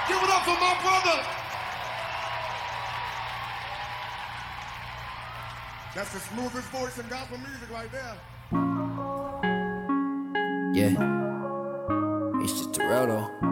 Give it up for my brother. That's the smoothest voice in gospel music right there. Yeah, it's just Terrell though.